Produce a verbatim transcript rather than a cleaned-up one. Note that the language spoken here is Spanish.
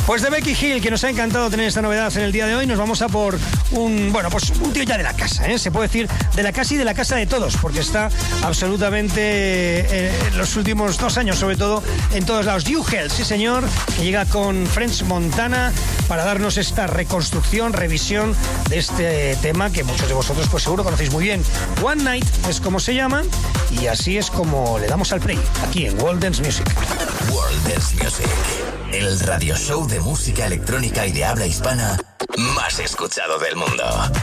Pues de Becky Hill, que nos ha encantado tener esta novedad en el día de hoy, nos vamos a por un, bueno, pues un tío ya de la casa, ¿eh? Se puede decir de la casa y de la casa de todos, porque está absolutamente eh, en los últimos dos años, sobre todo, en todos lados. You Hell, sí señor, que llega con French Montana para darnos esta reconstrucción, revisión de este tema que muchos de vosotros pues seguro conocéis muy bien. One Night es como se llama y así es como le damos al play, aquí en World Dance Music. World Dance Music, el radio show de música electrónica y de habla hispana más escuchado del mundo.